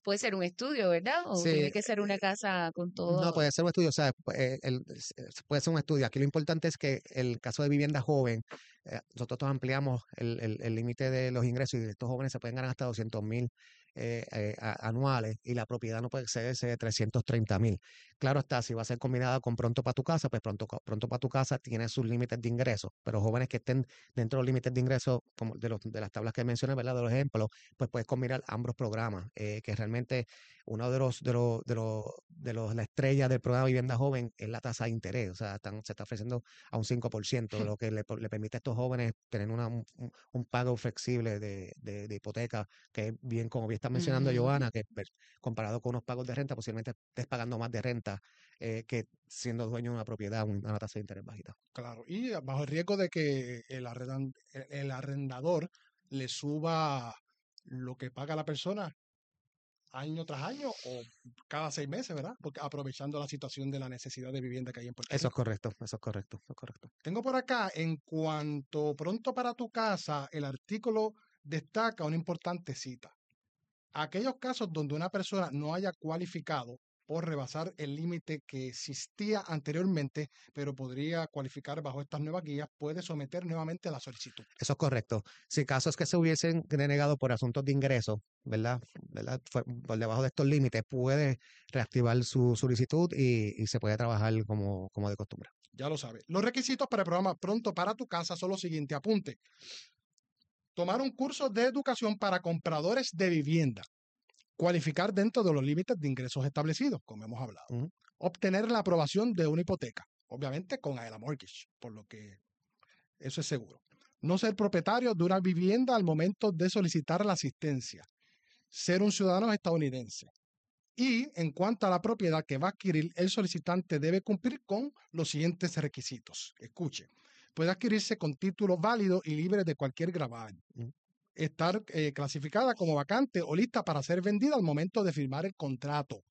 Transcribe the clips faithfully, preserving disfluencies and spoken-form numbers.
puede ser un estudio, ¿verdad? O Sí, tiene que ser una casa con no, todo. puede ser un estudio, o sea, pu- eh, el- s- puede ser un estudio. Aquí lo importante es que el caso de vivienda joven, eh, nosotros ampliamos el el- el límite de los ingresos y estos jóvenes se pueden ganar hasta doscientos mil eh, eh, a- anuales y la propiedad no puede excederse de trescientos treinta mil. Claro está, si va a ser combinada con Pronto para tu casa, pues Pronto, Co- Pronto para tu casa tiene sus límites de ingresos, pero jóvenes que estén dentro de los límites de ingresos, como de, los, de las tablas que mencioné, ¿verdad? De los ejemplos, pues puedes combinar ambos programas, eh, que realmente uno de los, de los, de los, de los, la estrella del programa Vivienda Joven es la tasa de interés, o sea, están, se está ofreciendo a un cinco por ciento, lo que le, le permite a estos jóvenes tener una, un, un- un pago flexible de, de, de hipoteca, que es bien, como bien está mencionando Ujú. Johanna, que pues, comparado con unos pagos de renta, posiblemente estés pagando más de renta eh, que siendo dueño de una propiedad, un- una tasa de interés bajita. Claro, y bajo el riesgo de que el, arrendan- el- el arrendador le suba lo que paga la persona año tras año o cada seis meses, ¿verdad? Porque aprovechando la situación de la necesidad de vivienda que hay en Puerto Eso es Rico. correcto, eso es correcto, eso es correcto. Tengo por acá, en cuanto pronto para tu casa, el artículo destaca una importante cita. Aquellos casos donde una persona no haya cualificado por rebasar el límite que existía anteriormente, pero podría cualificar bajo estas nuevas guías, puede someter nuevamente la solicitud. Eso es correcto. Si casos que se hubiesen denegado por asuntos de ingreso, ¿verdad? ¿Verdad? Fue por debajo de estos límites, puede reactivar su solicitud y, y se puede trabajar como, como de costumbre. Ya lo sabe. Los requisitos para el programa Pronto para tu casa son los siguientes. Apunte. Tomar un curso de educación para compradores de vivienda. Cualificar dentro de los límites de ingresos establecidos, como hemos hablado. Ujú. Obtener la aprobación de una hipoteca, obviamente con Aela Mortgage, por lo que eso es seguro. No ser propietario de una vivienda al momento de solicitar la asistencia. Ser un ciudadano estadounidense. Y en cuanto a la propiedad que va a adquirir, el solicitante debe cumplir con los siguientes requisitos. Escuche. Puede adquirirse con título válido y libre de cualquier gravamen. Mm. Estar eh, clasificada como vacante o lista para ser vendida al momento de firmar el contrato.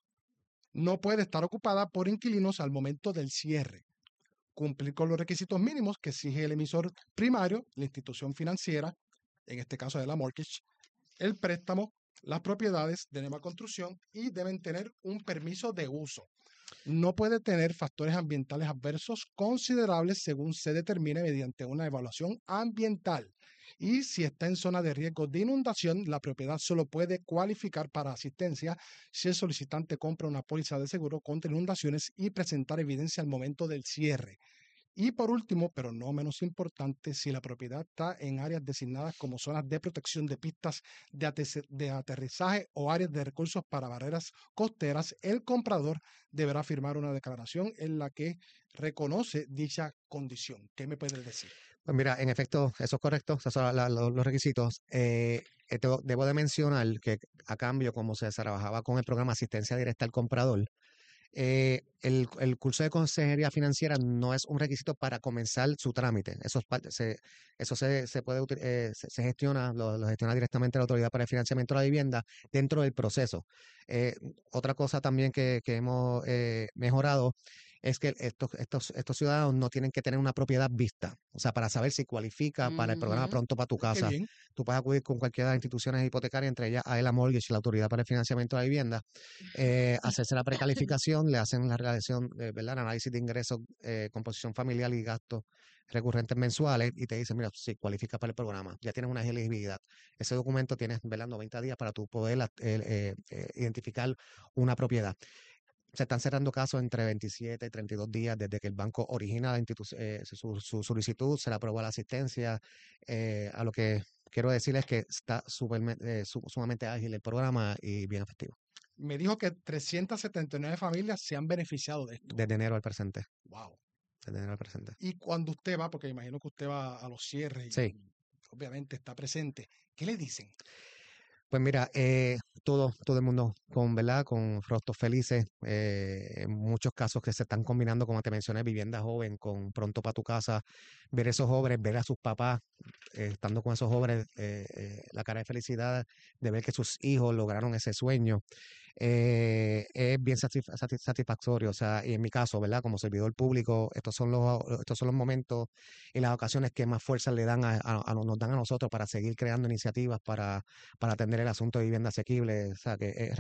No puede estar ocupada por inquilinos al momento del cierre. Cumplir con los requisitos mínimos que exige el emisor primario, la institución financiera, en este caso de la mortgage, el préstamo, las propiedades de nueva construcción y deben tener un permiso de uso. No puede tener factores ambientales adversos considerables según se determine mediante una evaluación ambiental. Y si está en zona de riesgo de inundación, la propiedad solo puede cualificar para asistencia si el solicitante compra una póliza de seguro contra inundaciones y presentar evidencia al momento del cierre. Y por último, pero no menos importante, si la propiedad está en áreas designadas como zonas de protección de pistas de, ate- de aterrizaje o áreas de recursos para barreras costeras, el comprador deberá firmar una declaración en la que reconoce dicha condición. ¿Qué me puedes decir? Pues mira, en efecto, eso es correcto, esos son la- lo- los requisitos. Eh, eh, debo, debo de mencionar que a cambio, como se trabajaba con el programa Asistencia Directa al Comprador, eh, el, el curso de consejería financiera no es un requisito para comenzar su trámite. Eso, es parte- se, eso se, se puede util- eh, se, se gestiona, lo, lo gestiona directamente la Autoridad para el Financiamiento de la Vivienda dentro del proceso. Eh, Otra cosa también que, que hemos eh, mejorado es que estos, estos, estos ciudadanos no tienen que tener una propiedad vista. O sea, para saber si cualifica para el programa Ujú. Pronto para tu Qué casa, bien. tú puedes acudir con cualquiera de las instituciones hipotecarias, entre ellas Aela Mortgage y la Autoridad para el Financiamiento de la Vivienda, eh, hacerse la precalificación, le hacen la relación, eh, ¿verdad? El análisis de ingresos, eh, composición familiar y gastos recurrentes mensuales y te dicen, mira, si cualificas para el programa, ya tienes una elegibilidad. Ese documento tienes, ¿verdad? noventa días para tú poder eh, eh, eh, identificar una propiedad. Se están cerrando casos entre veintisiete y treinta y dos días desde que el banco origina la institu- eh, su, su solicitud, se le aprueba la asistencia. Eh, a lo que quiero decir es que está superme- eh, su- sumamente ágil el programa y bien efectivo, Me dijo que trescientas setenta y nueve familias se han beneficiado de esto. desde enero al presente. Wow. Desde enero al presente. Y cuando usted va, porque imagino que usted va a los cierres y Sí. obviamente está presente, ¿qué le dicen? Pues mira, eh, todo, todo el mundo con, ¿verdad? Con rostros felices. Eh, en muchos casos que se están combinando, como te mencioné, vivienda joven con Pronto para tu casa. Ver esos jóvenes, ver a sus papás eh, estando con esos jóvenes, eh, eh, la cara de felicidad de ver que sus hijos lograron ese sueño. Eh, es bien satisf- satis- satisfactorio. O sea, y en mi caso, ¿verdad? Como servidor público, estos son los, estos son los momentos y las ocasiones que más fuerza le dan a, a- a- nos dan a nosotros para seguir creando iniciativas para, para atender el asunto de vivienda asequible. O sea, que es